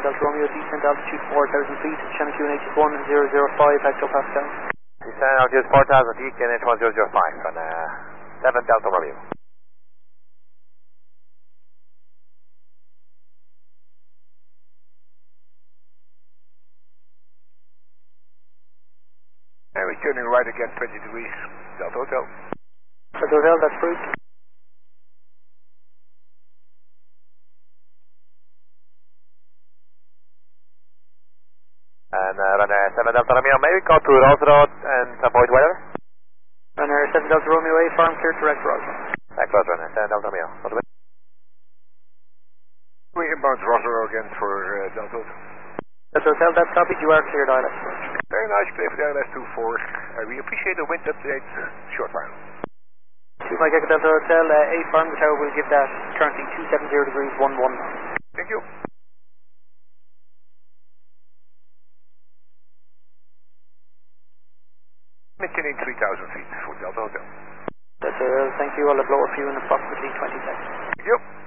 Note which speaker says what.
Speaker 1: Delta Romeo, descent altitude 4,000 feet, channel QNH is 1005 hectopascal.
Speaker 2: Descent altitude 4,000 feet, QNH 1005 on 7 Delta Romeo.
Speaker 3: And we're turning right again 20 degrees, Delta Hotel.
Speaker 1: Delta Hotel, that's approved.
Speaker 2: And runner 7 Delta Romeo, may we go to Rolls Road and avoid weather?
Speaker 1: Runner 7 Delta Romeo, A farm clear to direct Roswell.
Speaker 2: Back close runner, 7 Delta Romeo.
Speaker 3: We inbound Roswell again for Delta Hotel.
Speaker 1: Delta Hotel, that's copied, you are cleared ILS.
Speaker 3: Very nice, clear for the ILS 24. We appreciate the wind update, short while.
Speaker 1: 2 Mike Echo Delta Hotel, A farm, the tower will give that currently 270 degrees 11 knots.
Speaker 3: Thank you. Maintaining 3,000 feet for Delta Hotel.
Speaker 1: Thank you. I'll blow a few in approximately 20 seconds.
Speaker 3: Thank you.